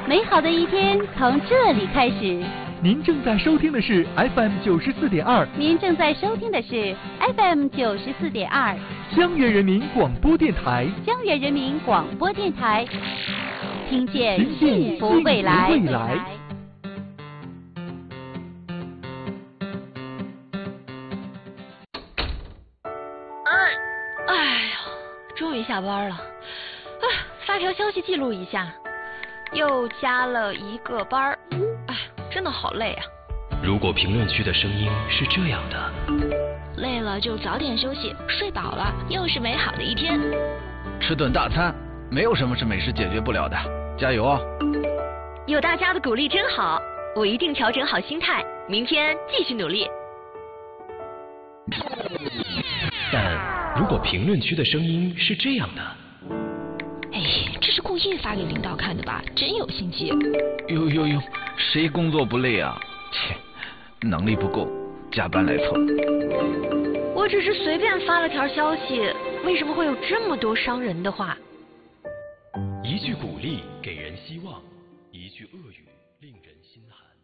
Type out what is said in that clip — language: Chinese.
美好的一天从这里开始。 您正在收听的是 FM 94.2， 您正在收听的是 FM 94.2， 江源人民广播电台， 江源人民广播电台，听见幸福未来。 哎呀，终于下班了。发条消息记录一下，又加了一个班儿。真的好累啊。 如果评论区的声音是这样的， 累了就早点休息，睡饱了又是美好的一天。 吃顿大餐，没有什么是美食解决不了的，加油哦！ 有大家的鼓励真好，我一定调整好心态，明天继续努力。 但如果评论区的声音是这样的， 这是故意发给领导看的吧？真有心机。 哟，谁工作不累啊？切，能力不够，加班来凑。 我只是随便发了条消息，为什么会有这么多伤人的话？ 一句鼓励给人希望，一句恶语令人心寒。